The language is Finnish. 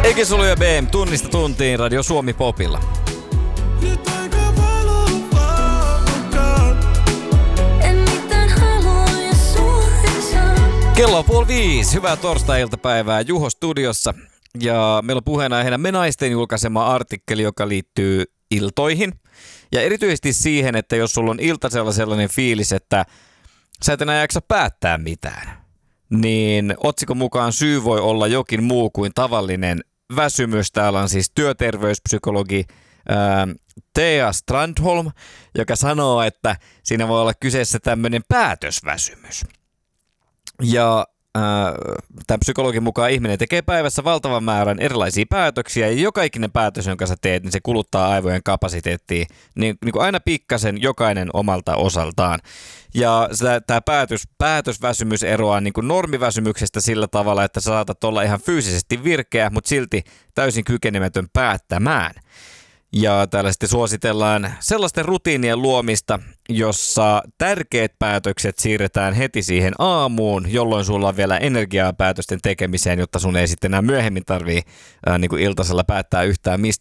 Ekisulu ja BM tunnista tuntiin Radio Suomi Popilla. Kello on 4:30. Hyvää torstai-iltapäivää Juho studiossa. Ja meillä on puheenaiheena Me Naisten julkaisema artikkeli, joka liittyy iltoihin. Ja erityisesti siihen, että jos sulla on iltasella sellainen fiilis, että sä et enää jaksa päättää mitään, niin otsikon mukaan syy voi olla jokin muu kuin tavallinen väsymys. Täällä on siis työterveyspsykologi Thea Strandholm, joka sanoo, että siinä voi olla kyseessä tämmöinen päätösväsymys. Ja tämän psykologin mukaan ihminen tekee päivässä valtavan määrän erilaisia päätöksiä, ja joka ikinen päätös, jonka sä teet, niin se kuluttaa aivojen kapasiteettia niin kuin aina pikkasen jokainen omalta osaltaan. Ja tämä päätösväsymys eroaa niin kuin normiväsymyksestä sillä tavalla, että sä saatat olla ihan fyysisesti virkeä, mutta silti täysin kykenemätön päättämään. Ja täällä sitten suositellaan sellaisten rutiinien luomista, jossa tärkeät päätökset siirretään heti siihen aamuun, jolloin sulla on vielä energiaa päätösten tekemiseen, jotta sun ei sitten enää myöhemmin tarvii niin kuin iltasella päättää yhtään